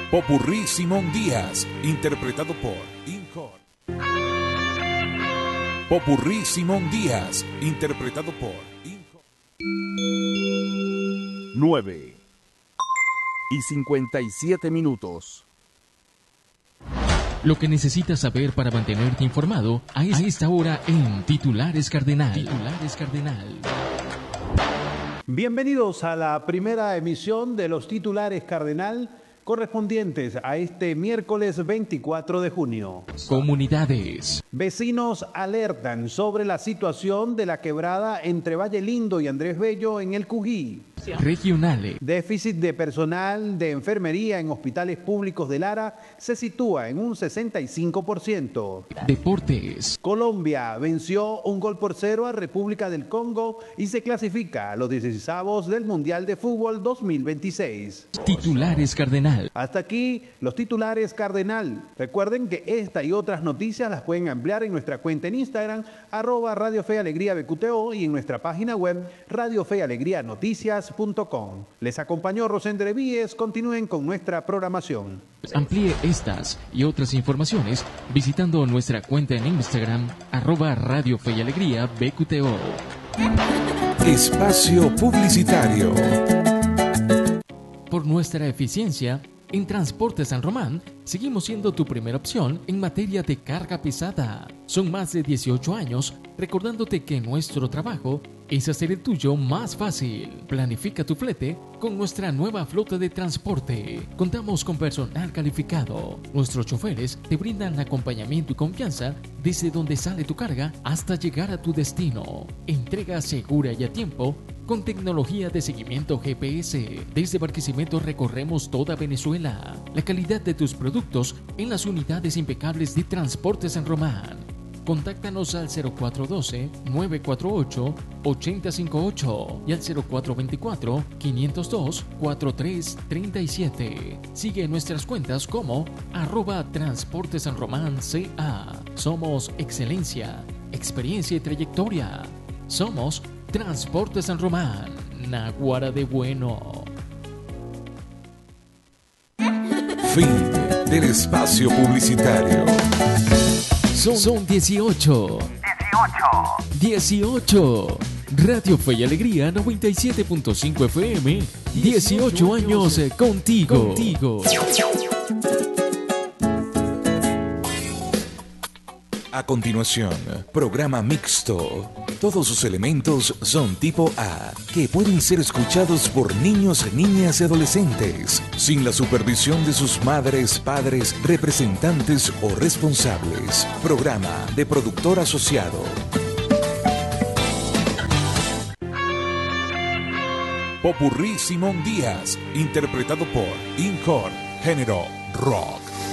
Popurrí Simón Díaz, interpretado por Incorp. Popurrí Simón Díaz, interpretado por Incorp. 9:57. Lo que necesitas saber para mantenerte informado a esta hora en Titulares Cardenal. Titulares Cardenal. Bienvenidos a la primera emisión de los Titulares Cardenal correspondientes a este miércoles 24 de junio. Comunidades. Vecinos alertan sobre la situación de la quebrada entre Valle Lindo y Andrés Bello en el Cují. Regionales. Déficit de personal de enfermería en hospitales públicos de Lara se sitúa en un 65%. Deportes. Colombia venció 1-0 a República del Congo y se clasifica a los 16avos del Mundial de Fútbol 2026. Titulares Cardenal. Hasta aquí los Titulares Cardenal. Recuerden que esta y otras noticias las pueden ampliar en nuestra cuenta en Instagram, @Radio Fe y Alegría BQTO, y en nuestra página web radiofealegrianoticias.com. Les acompañó Rosendre Víez. Continúen con nuestra programación. Amplíe estas y otras informaciones visitando nuestra cuenta en Instagram, @Radio Fe y Alegría BQTO. Espacio publicitario. Por nuestra eficiencia, en Transportes San Román, seguimos siendo tu primera opción en materia de carga pesada. Son más de 18 años recordándote que nuestro trabajo es hacer el tuyo más fácil. Planifica tu flete con nuestra nueva flota de transporte. Contamos con personal calificado. Nuestros choferes te brindan acompañamiento y confianza desde donde sale tu carga hasta llegar a tu destino. Entrega segura y a tiempo con tecnología de seguimiento GPS. Desde Barquisimeto recorremos toda Venezuela. La calidad de tus productos en las unidades impecables de Transportes San Román. Contáctanos al 0412-948-8058 y al 0424-502-4337. Sigue nuestras cuentas como @transportesanromanca. Somos excelencia, experiencia y trayectoria. Somos Transportes San Román, Naguara de Bueno. Fin del espacio publicitario. Son 18. 18. Radio Fe y Alegría 97.5 FM. 18 años contigo. A continuación, programa mixto. Todos sus elementos son tipo A, que pueden ser escuchados por niños, niñas y adolescentes, sin la supervisión de sus madres, padres, representantes o responsables. Programa de productor asociado. Popurrí Simón Díaz, interpretado por Incorp, género rock.